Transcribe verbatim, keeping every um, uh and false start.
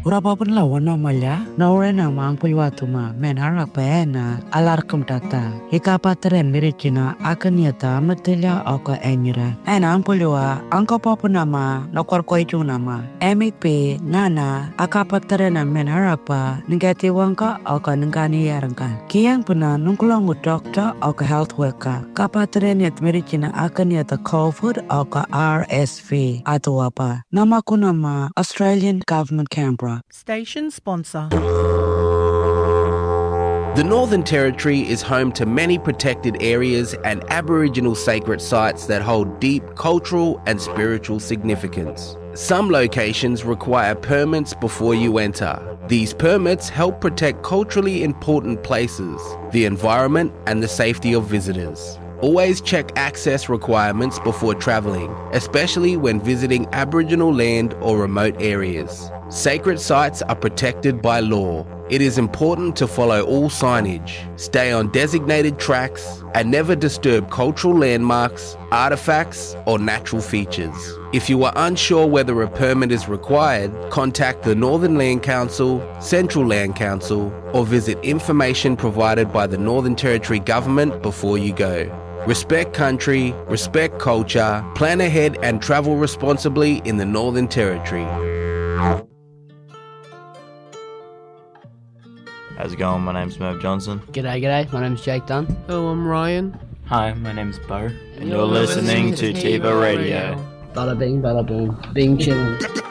Urapapun lawan namanya, naurena mang puyuatuma, menharak pena, alarkum tata, hikapateren mirikina, akanyata, matilia oka enira. Enang puyua, angka papunama, nakorkoitunama, M P, nana, akapaterena menharapa, ngati wangka oka ngani yarangkan. Kiang puna nungkulangu dokter oka health worker, kapaterenyat mirikina akanyata COVID oka R S V, atau apa. Namaku nama Australian Government Canberra. Station sponsor. The Northern Territory is home to many protected areas and Aboriginal sacred sites that hold deep cultural and spiritual significance. Some locations require permits before you enter. These permits help protect culturally important places, the environment and the safety of visitors. Always check access requirements before travelling, especially when visiting Aboriginal land or remote areas. Sacred sites are protected by law. It is important to follow all signage, stay on designated tracks, and never disturb cultural landmarks, artefacts, or natural features. If you are unsure whether a permit is required, contact the Northern Land Council, Central Land Council, or visit information provided by the Northern Territory Government before you go. Respect country, respect culture, plan ahead and travel responsibly in the Northern Territory. How's it going? My name's Merv Johnson. G'day, g'day. My name's Jake Dunn. Hello, I'm Ryan. Hi, my name's Bo. And you're listening to Tiva Radio. Bada bing, bada boom. Bing chillin'.